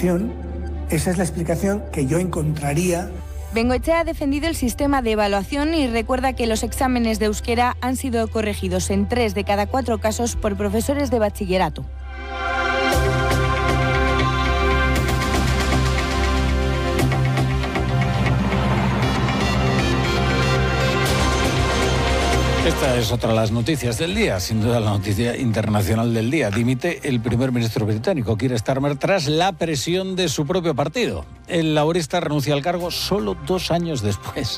expresión, esa es la explicación que yo encontraría. Bengoechea ha defendido el sistema de evaluación y recuerda que los exámenes de euskera han sido corregidos en 3 de cada 4 casos por profesores de bachillerato. Esta es otra de las noticias del día, sin duda la noticia internacional del día. Dimite el primer ministro británico, Keir Starmer, tras la presión de su propio partido. El laborista renuncia al cargo solo 2 años después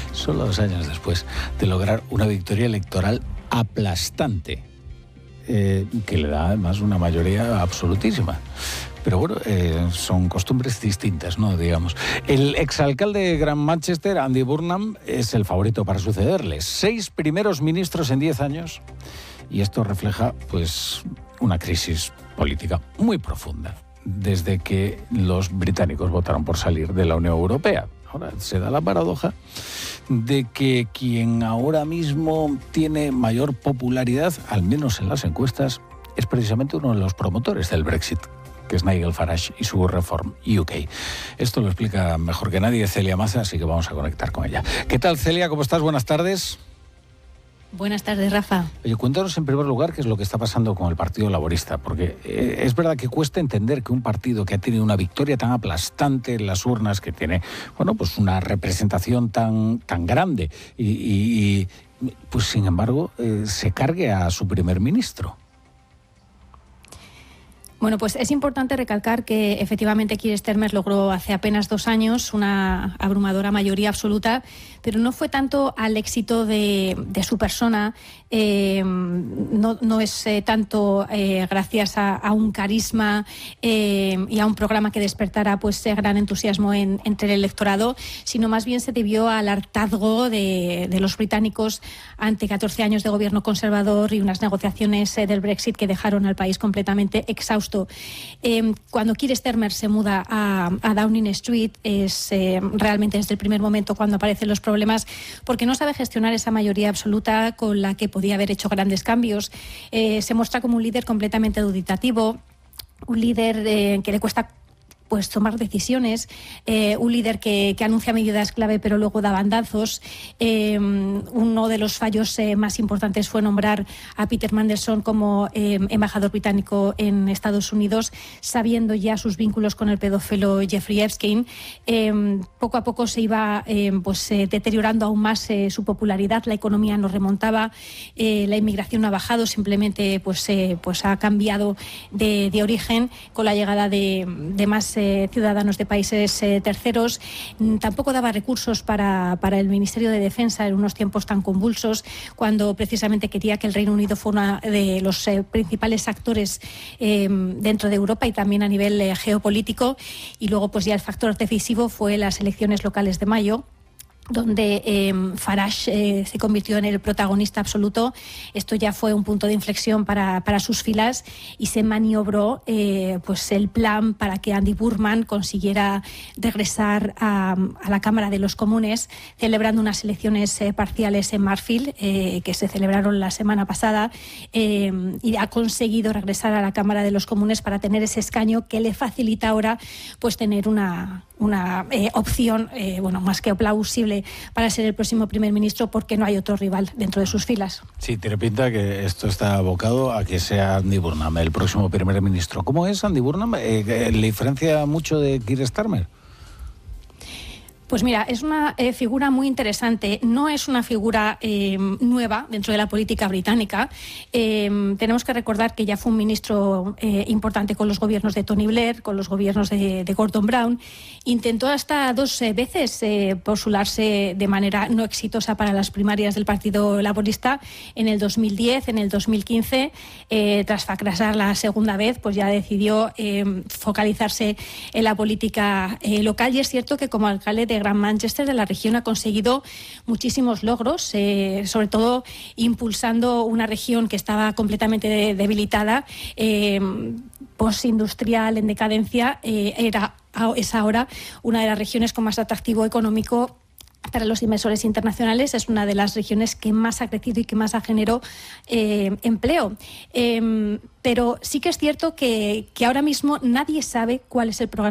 de lograr una victoria electoral aplastante, que le da además una mayoría absolutísima. Pero bueno, son costumbres distintas, ¿no? Digamos. El exalcalde de Gran Manchester, Andy Burnham, es el favorito para sucederle. 6 primeros ministros en 10 años. Y esto refleja, pues, una crisis política muy profunda desde que los británicos votaron por salir de la Unión Europea. Ahora se da la paradoja de que quien ahora mismo tiene mayor popularidad, al menos en las encuestas, es precisamente uno de los promotores del Brexit, que es Nigel Farage y su Reform UK. Esto lo explica mejor que nadie Celia Maza, así que vamos a conectar con ella. ¿Qué tal, Celia? ¿Cómo estás? Buenas tardes. Buenas tardes, Rafa. Oye, cuéntanos en primer lugar qué es lo que está pasando con el Partido Laborista, porque es verdad que cuesta entender que un partido que ha tenido una victoria tan aplastante en las urnas, que tiene, bueno, pues una representación tan grande y pues sin embargo se cargue a su primer ministro. Bueno, pues es importante recalcar que efectivamente Keir Starmer logró hace apenas 2 años una abrumadora mayoría absoluta, pero no fue tanto al éxito de su persona, no es tanto gracias a un carisma y a un programa que despertara pues gran entusiasmo entre el electorado, sino más bien se debió al hartazgo de los británicos ante 14 años de gobierno conservador y unas negociaciones del Brexit que dejaron al país completamente exhausto. Cuando Keir Starmer se muda a Downing Street es realmente desde el primer momento cuando aparecen los problemas, porque no sabe gestionar esa mayoría absoluta con la que podía haber hecho grandes cambios. Se muestra como un líder completamente duditativo, un líder que le cuesta pues tomar decisiones, un líder que anuncia medidas clave pero luego da bandazos. Uno de los fallos más importantes fue nombrar a Peter Mandelson como embajador británico en Estados Unidos, sabiendo ya sus vínculos con el pedófilo Jeffrey Epstein. Poco a poco se iba deteriorando aún más su popularidad, la economía no remontaba, la inmigración no ha bajado, simplemente pues ha cambiado de origen con la llegada de más ciudadanos de países terceros. Tampoco daba recursos para el Ministerio de Defensa en unos tiempos tan convulsos, cuando precisamente quería que el Reino Unido fuera uno de los principales actores dentro de Europa y también a nivel geopolítico. Y luego pues ya el factor decisivo fue las elecciones locales de mayo, donde Farage se convirtió en el protagonista absoluto. Esto ya fue un punto de inflexión para sus filas y se maniobró pues el plan para que Andy Burnham consiguiera regresar a la Cámara de los Comunes, celebrando unas elecciones parciales en Marfield que se celebraron la semana pasada, y ha conseguido regresar a la Cámara de los Comunes para tener ese escaño que le facilita ahora pues tener una opción más que plausible para ser el próximo primer ministro, porque no hay otro rival dentro de sus filas. Sí, tiene pinta que esto está abocado a que sea Andy Burnham el próximo primer ministro. ¿Cómo es Andy Burnham? ¿Le diferencia mucho de Keir Starmer? Pues mira, es una figura muy interesante. No es una figura nueva dentro de la política británica. Tenemos que recordar que ya fue un ministro importante con los gobiernos de Tony Blair, con los gobiernos de Gordon Brown. Intentó hasta 2 veces postularse de manera no exitosa para las primarias del Partido Laborista en el 2010, en el 2015. Tras fracasar la segunda vez, pues ya decidió focalizarse en la política local. Y es cierto que como alcalde de Gran Manchester, de la región, ha conseguido muchísimos logros, sobre todo impulsando una región que estaba completamente debilitada, postindustrial, en decadencia. Es ahora una de las regiones con más atractivo económico para los inversores internacionales. Es una de las regiones que más ha crecido y que más ha generado empleo. Pero sí que es cierto que ahora mismo nadie sabe cuál es el programa